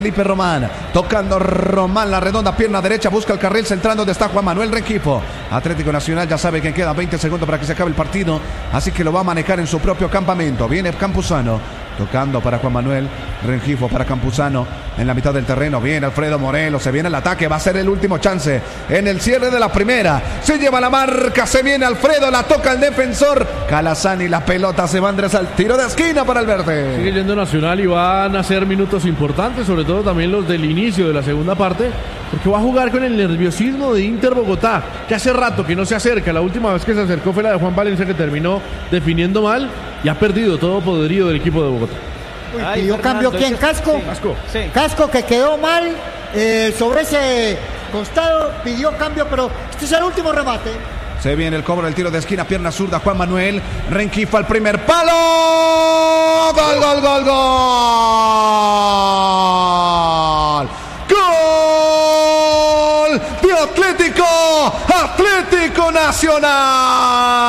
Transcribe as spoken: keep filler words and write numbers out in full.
Felipe Román, tocando Román, la redonda, pierna derecha, busca el carril central donde está Juan Manuel Rengifo. Atlético Nacional ya sabe que quedan veinte segundos para que se acabe el partido, así que lo va a manejar en su propio campamento. Viene Campuzano, tocando para Juan Manuel Rengifo, para Campuzano, en la mitad del terreno. Viene Alfredo Morelos, se viene el ataque, va a ser el último chance en el cierre de la primera. Se lleva la marca, se viene Alfredo, la toca el defensor Calazani, la pelota se va Andrés al tiro de esquina para el verde. Sigue yendo Nacional y van a ser minutos importantes, sobre todo también los del inicio de la segunda parte, porque va a jugar con el nerviosismo de Inter Bogotá, que hace rato que no se acerca. La última vez que se acercó fue la de Juan Valencia, que terminó definiendo mal y ha perdido todo poderío del equipo de Bogotá. Uy, pidió cambio quién, Casco. Sí. Casco. Sí. Casco, que quedó mal eh, sobre ese costado, pidió cambio, pero este es el último remate. Se viene el cobro del tiro de esquina, pierna zurda, Juan Manuel Rengifo al primer palo. Gol, gol, gol, gol. Gol de Atlético, Atlético Nacional.